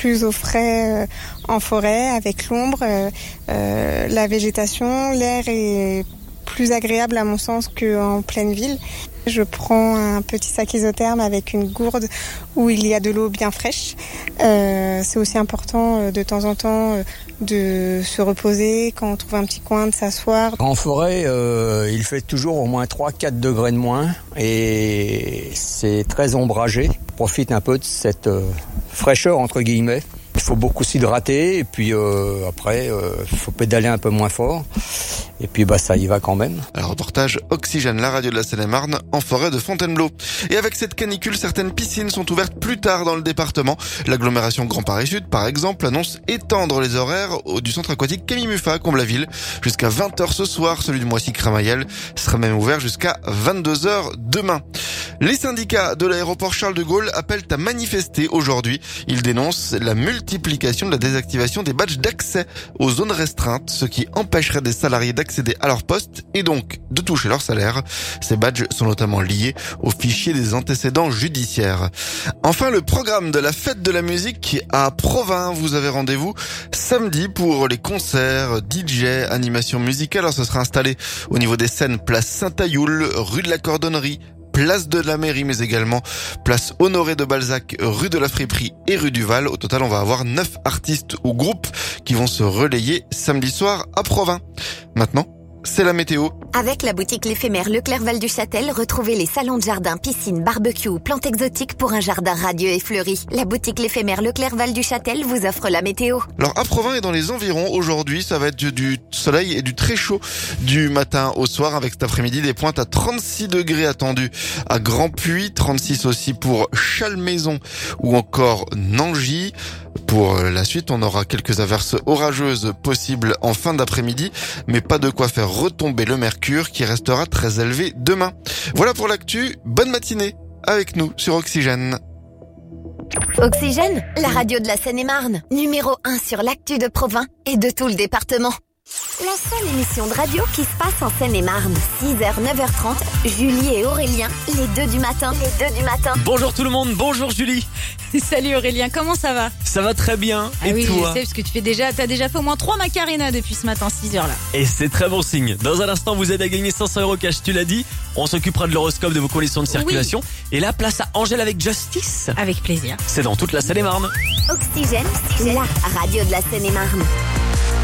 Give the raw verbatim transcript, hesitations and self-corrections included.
plus au frais euh, en forêt, avec l'ombre, euh, euh, la végétation, l'air est plus agréable à mon sens qu'en pleine ville. Je prends un petit sac isotherme avec une gourde où il y a de l'eau bien fraîche. Euh, c'est aussi important de temps en temps de se reposer quand on trouve un petit coin, de s'asseoir. En forêt, euh, il fait toujours au moins trois à quatre degrés de moins et c'est très ombragé. On profite un peu de cette euh, fraîcheur entre guillemets. Il faut beaucoup s'hydrater et puis euh, après, il euh, faut pédaler un peu moins fort. Et puis bah ça y va quand même. Un reportage Oxygène, la radio de la Seine-et-Marne, en forêt de Fontainebleau. Et avec cette canicule, certaines piscines sont ouvertes plus tard dans le département. L'agglomération Grand Paris Sud, par exemple, annonce étendre les horaires du centre aquatique Camille Muffat à Comble-la-Ville jusqu'à vingt heures ce soir. Celui de Moissy-Cramayel sera même ouvert jusqu'à vingt-deux heures demain. Les syndicats de l'aéroport Charles de Gaulle appellent à manifester aujourd'hui. Ils dénoncent la multiplication de la désactivation des badges d'accès aux zones restreintes, ce qui empêcherait des salariés d'accéder à leur poste et donc de toucher leur salaire. Ces badges sont notamment liés au fichier des antécédents judiciaires. Enfin, le programme de la fête de la musique à Provins. Vous avez rendez-vous samedi pour les concerts, D J, animation musicale. Alors, ce sera installé au niveau des scènes place Saint-Ayoul, rue de la Cordonnerie, place de la Mairie, mais également place Honoré de Balzac, rue de la Friperie et rue du Val. Au total, on va avoir neuf artistes ou groupes qui vont se relayer samedi soir à Provins. Maintenant, c'est la météo. Avec la boutique L'Éphémère Leclerc-Val du Châtel, retrouvez les salons de jardin, piscine, barbecue ou plantes exotiques pour un jardin radieux et fleuri. La boutique L'Éphémère Leclerc-Val du Châtel vous offre la météo. Alors à Provins et dans les environs, aujourd'hui, ça va être du soleil et du très chaud du matin au soir, avec cet après-midi des pointes à trente-six degrés attendus à Grand-Puy, trente-six aussi pour Chalmaison ou encore Nangy. Pour la suite, on aura quelques averses orageuses possibles en fin d'après-midi, mais pas de quoi faire retomber le mercure qui restera très élevé demain. Voilà pour l'actu, bonne matinée avec nous sur Oxygène. Oxygène, la radio de la Seine-et-Marne, numéro un sur l'actu de Provins et de tout le département. La seule émission de radio qui se passe en Seine-et-Marne. six heures, neuf heures trente, Julie et Aurélien, les deux du matin. Les deux du matin. Bonjour tout le monde, bonjour Julie. Salut Aurélien, comment ça va? Ça va très bien, ah et oui, toi? Je sais, parce que tu fais déjà, t'as déjà fait au moins trois Macarena depuis ce matin, six heures là. Et c'est très bon signe. Dans un instant, vous aidez à gagner cinq cents euros cash, tu l'as dit. On s'occupera de l'horoscope, de vos conditions de circulation. Oui. Et là, place à Angèle avec Justice. Avec plaisir. C'est dans toute la Seine-et-Marne. Oxygène, la radio de la Seine-et-Marne.